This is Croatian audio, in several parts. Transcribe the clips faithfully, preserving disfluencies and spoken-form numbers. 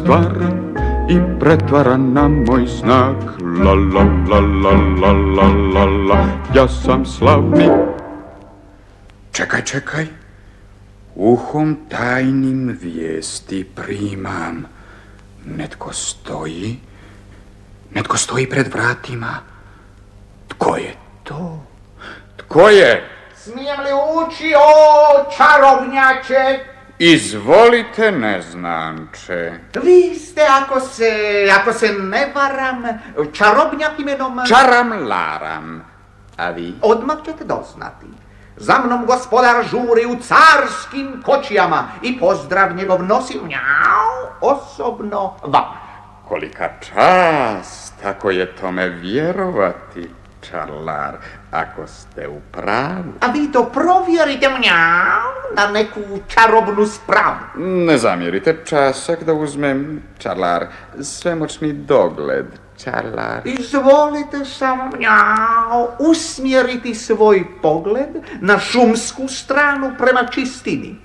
stvara i pretvara na moj znak. La la la la la la la la, ja sam slavni. Čekaj, čekaj, uhom tajnim vijesti primam. Netko stoji, netko stoji pred vratima. Tko je to? Tko je? Smijem li ući, o čarobnjače? Izvolite, neznanče. Vi ste, ako se, ako se ne varam, čarobnjak imenom... Čaram laram. A vi? Odmah ćete doznati. Za mnom gospodar žuri u carskim kočijama i pozdrav njegov nosi mjau, osobno vam. Kolika čast, ako je tome vjerovati, čarlar, ako ste u pravu. A vi to provjerite mjau na neku čarobnu spravu. Ne zamjerite časak da uzmem, čarlar, svemoćni dogled, čarlar. Izvolite samo mjau usmjeriti svoj pogled na šumsku stranu prema čistini.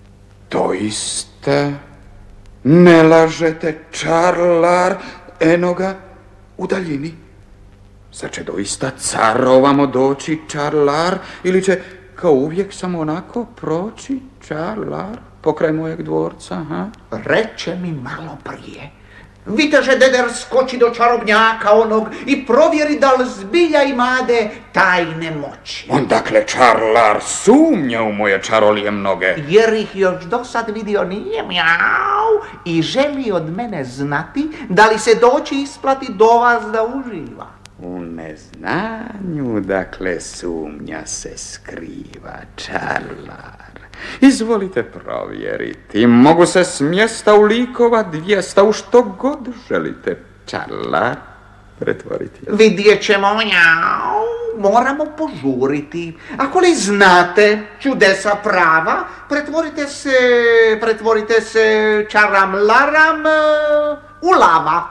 Doista? Ne lažete, čarlar, eno ga u daljini. Zar će doista car ovamo doći, čarlar, ili će kao uvijek samo onako proći, čarlar, pokraj mojeg dvorca, ha? Reče mi malo prije. Viteže deder skoči do čarobnjaka onog i provjeri da li zbilja imade tajne moći. On dakle, čarlar, sumnja u moje čarolije mnoge. Jer ih još do sad vidio nije mjau i želi od mene znati da li se doći isplati do vas da uživa. U neznanju, dakle, sumnja se skriva, čarlar. Izvolite provjeriti, mogu se s mjesta u likova dvijesta u što god želite, čarlar, pretvoriti. Vidjet ćemo, mjau, moramo požuriti. Ako li znate čudesa prava, pretvorite se, pretvorite se čaram laram u lava.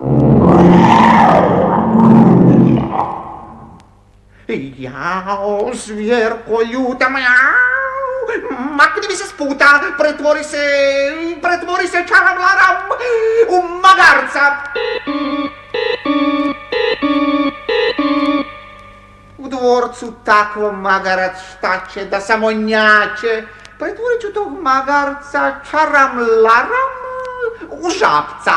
Jao, zvjerko ljuta, mjau, makni mi se s puta, pretvori se, pretvori se čaram laram u magarca. U dvorcu takvo magarac šta će da samo njače, pretvorit ću tog magarca čaram laram u žabca.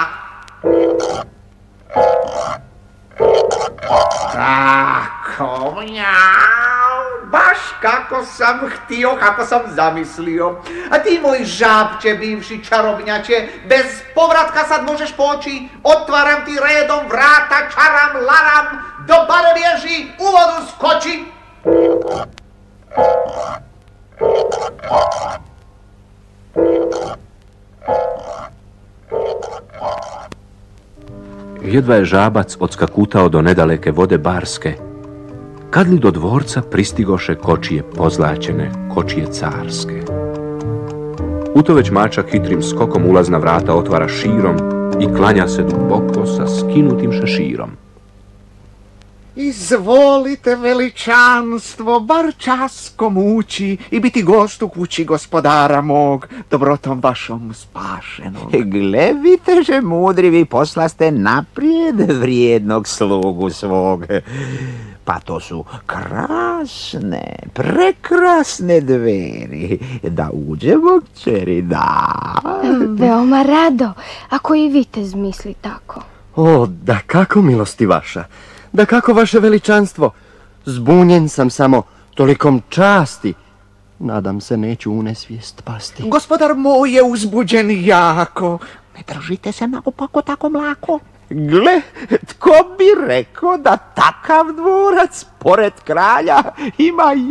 Tako, mjau, baš kako sam htio, kako sam zamislio. A ti, moj žabče, bivši čarobnjače, bez povratka sad možeš poći, otvaram ti redom vrata, čaram, laram, do bare bježi, u vodu skoči. Jedva je žabac odskakutao do nedaleke vode Barske, kad li do dvorca pristigoše kočije pozlaćene, kočije carske. U to već mačak hitrim skokom ulazna vrata otvara širom i klanja se duboko sa skinutim šeširom. Izvolite, veličanstvo, bar časkom ući i biti gost u kući gospodara mog, dobrotom vašom spašenog. Gle, viteže mudri, vi poslaste naprijed vrijednog slugu svog. Pa to su krasne, prekrasne dveri. Da uđemo, kćeri, da. Veoma rado, ako i vitez misli tako. O, da kako, milosti vaša. Da kako, vaše veličanstvo, zbunjen sam samo tolikom časti. Nadam se neću u nesvijest pasti. Gospodar moj je uzbuđen jako. Ne držite se naopako tako mlako. Gle, tko bi rekao da takav dvorac pored kralja ima